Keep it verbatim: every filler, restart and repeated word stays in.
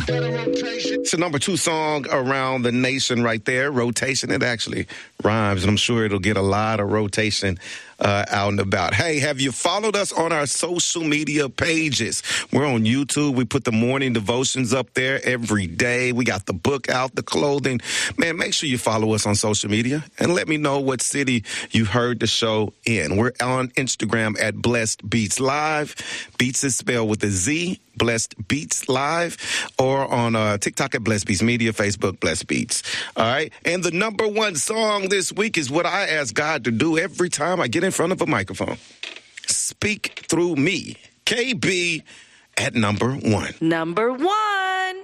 It's the number two song around the nation right there. Rotation. It actually rhymes, and I'm sure it'll get a lot of rotation uh, out and about. Hey, have you followed us on our social media pages? We're on YouTube. We put the morning devotions up there every day. We got the book out, the clothing. Man, make sure you follow us on social media and let me know what city you heard the show in. We're on Instagram at Blessed Beats Live. Beats is spelled with a Z. Blessed Beats Live, or on uh, TikTok at Blessed Beats Media, Facebook, Blessed Beats. All right. And the number one song this week is what I ask God to do every time I get in front of a microphone. Speak through me. K B at number one. Number one.